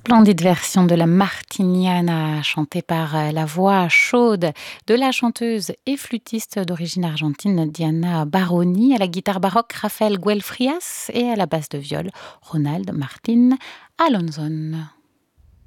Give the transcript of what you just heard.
Splendide version de la Martiniana chantée par la voix chaude de la chanteuse et flûtiste d'origine argentine Diana Baroni, à la guitare baroque Rafael Guelfrias et à la basse de viol Ronald Martin Alonson.